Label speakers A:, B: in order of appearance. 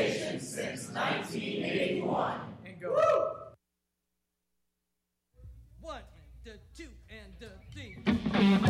A: station since 1981.
B: And go.
C: Woo! 1, 2,